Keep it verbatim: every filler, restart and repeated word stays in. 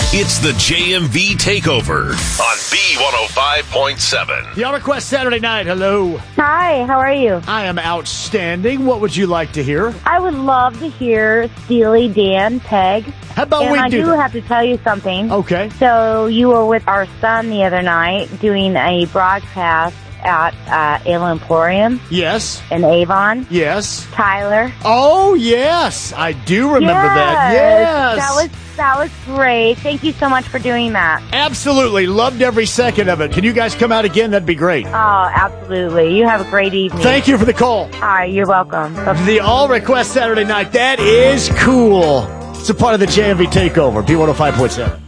It's the J M V Takeover on B one oh five point seven. The All Request Saturday night. Hello. Hi, how are you? I am outstanding. What would you like to hear? I would love to hear Steely Dan, Peg. How about and we I do do that? have to tell you something. Okay. So you were with our son the other night doing a broadcast at uh, Ale Emporium Yes. in Avon. Yes. Tyler. Oh, yes. I do remember that. Yes. That was that was great. Thank you so much for doing that. Absolutely. Loved every second of it. Can you guys come out again? That'd be great. Oh, absolutely. You have a great evening. Thank you for the call. Hi, you're welcome. The All Request Saturday night. That is cool. It's a part of the J M V Takeover, B one oh five point seven.